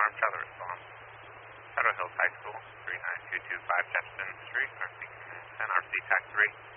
alarm, Shadow response. Shadow Hills High School, 39225 Chesterton Street, RC Command 10, RC TAC 3.